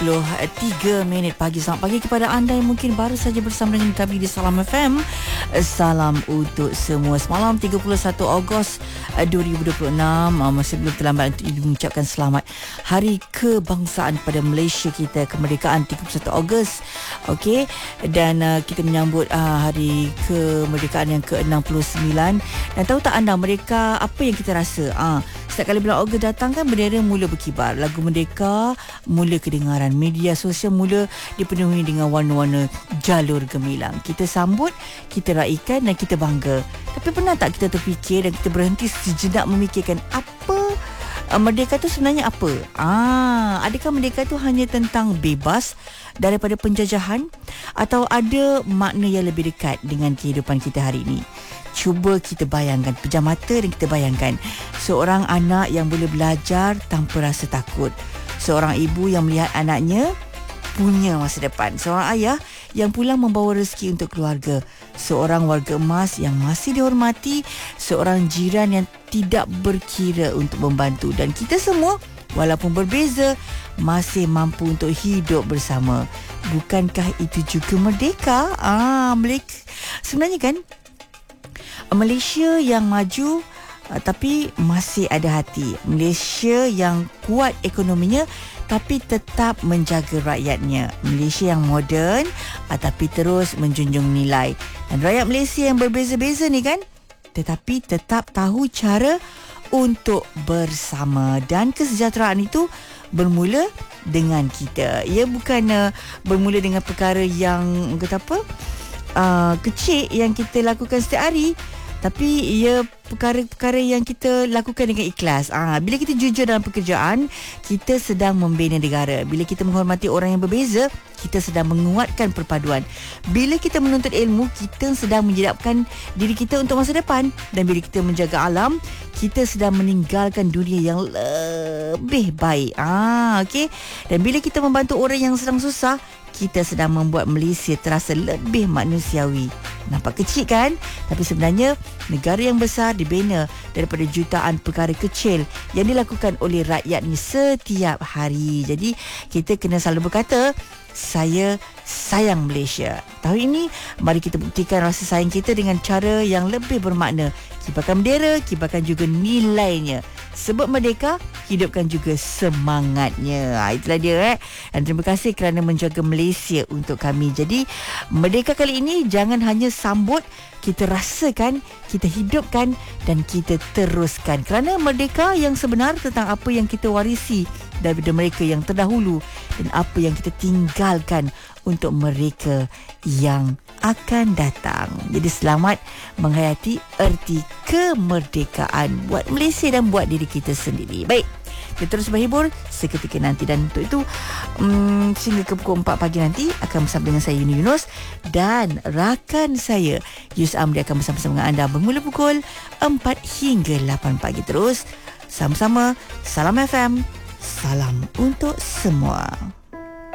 7.23 pagi. Selamat pagi kepada anda yang mungkin baru saja bersama dengan kami di Salam FM. Salam untuk semua. Semalam 31 Ogos 2026, masih belum terlambat untuk mengucapkan selamat Hari Kebangsaan pada Malaysia kita, kemerdekaan 31 Ogos. Okey, dan kita menyambut hari kemerdekaan yang ke-69. Dan tahu tak anda mereka apa yang kita rasa? Setiap kali bulan Ogos datang kan, bendera mula berkibar, lagu merdeka mula kedengaran, media sosial mula dipenuhi dengan warna-warna jalur gemilang. Kita sambut, kita raikan dan kita bangga. Tapi pernah tak kita terfikir dan kita berhenti sejenak memikirkan apa merdeka tu sebenarnya apa? Adakah merdeka tu hanya tentang bebas daripada penjajahan atau ada makna yang lebih dekat dengan kehidupan kita hari ini? Cuba kita bayangkan, pejam mata dan kita bayangkan seorang anak yang boleh belajar tanpa rasa takut, seorang ibu yang melihat anaknya punya masa depan, seorang ayah yang pulang membawa rezeki untuk keluarga, seorang warga emas yang masih dihormati, seorang jiran yang tidak berkira untuk membantu, dan kita semua walaupun berbeza masih mampu untuk hidup bersama. Bukankah itu juga merdeka? Sebenarnya kan Malaysia yang maju tapi masih ada hati. Malaysia yang kuat ekonominya tapi tetap menjaga rakyatnya. Malaysia yang moden tapi terus menjunjung nilai. Dan rakyat Malaysia yang berbeza-beza ni kan, tetapi tetap tahu cara untuk bersama. Dan kesejahteraan itu bermula dengan kita. Ia bukan bermula dengan perkara yang kata apa, kecil yang kita lakukan setiap hari, tapi ia perkara-perkara yang kita lakukan dengan ikhlas. Bila kita jujur dalam pekerjaan, kita sedang membina negara. Bila kita menghormati orang yang berbeza, kita sedang menguatkan perpaduan. Bila kita menuntut ilmu, kita sedang menjedapkan diri kita untuk masa depan. Dan bila kita menjaga alam, kita sedang meninggalkan dunia yang lebih baik. Okey. Dan bila kita membantu orang yang sedang susah, kita sedang membuat Malaysia terasa lebih manusiawi. Nampak kecil kan? Tapi sebenarnya negara yang besar dibina daripada jutaan perkara kecil yang dilakukan oleh rakyatnya setiap hari. Jadi kita kena selalu berkata, saya sayang Malaysia. Tahun ini mari kita buktikan rasa sayang kita dengan cara yang lebih bermakna. Kibarkan bendera, kibarkan juga nilainya. Sebab merdeka, hidupkan juga semangatnya. Itulah dia. Dan terima kasih kerana menjaga Malaysia untuk kami. Jadi merdeka kali ini jangan hanya sambut, kita rasakan, kita hidupkan dan kita teruskan. Kerana merdeka yang sebenar tentang apa yang kita warisi daripada mereka yang terdahulu dan apa yang kita tinggalkan untuk mereka yang akan datang. Jadi selamat menghayati erti kemerdekaan buat Malaysia dan buat diri kita sendiri. Baik, kita terus berhibur seketika nanti, dan untuk itu sehingga ke pukul 4 pagi nanti akan bersama dengan saya Yuni Yunus dan rakan saya Yus Amri akan bersama-sama dengan anda bermula pukul 4 hingga 8 pagi. Terus sama-sama Salam FM, salam untuk semua.